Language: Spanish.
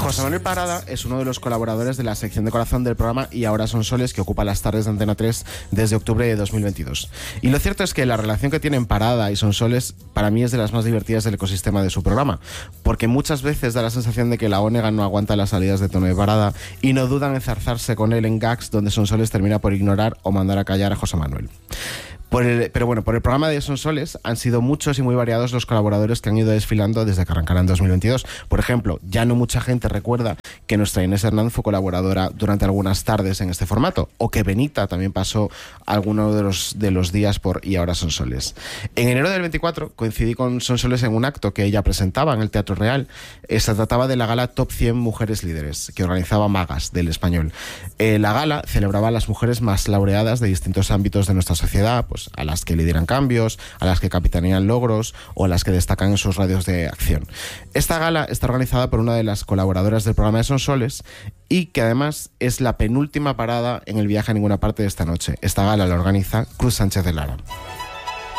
José Manuel Parada es uno de los colaboradores de la sección de corazón del programa Y ahora son soles, que ocupa las tardes de Antena 3 desde octubre de 2022. Y lo cierto es que la relación que tienen Parada y Sonsoles para mí es de las más divertidas del ecosistema de su programa, porque muchas veces da la sensación de que la Onega no aguanta las salidas de tono de Parada y no dudan en zarzarse con él en gags donde Sonsoles termina por ignorar o mandar a callar a José Manuel. Pero bueno, por el programa de Sonsoles han sido muchos y muy variados los colaboradores que han ido desfilando desde que arrancará en 2022. Por ejemplo, ya no mucha gente recuerda que nuestra Inés Hernández fue colaboradora durante algunas tardes en este formato, o que Benita también pasó alguno de los días por Y ahora Sonsoles. En enero del 24 coincidí con Sonsoles en un acto que ella presentaba en el Teatro Real. Se trataba de la gala Top 100 Mujeres Líderes, que organizaba Magas, del Español. La gala celebraba a las mujeres más laureadas de distintos ámbitos de nuestra sociedad, pues a las que lideran cambios, a las que capitanean logros o a las que destacan en sus radios de acción. Esta gala está organizada por una de las colaboradoras del programa de Sonsoles y que además es la penúltima parada en el viaje a ninguna parte de esta noche. Esta gala la organiza Cruz Sánchez de Lara.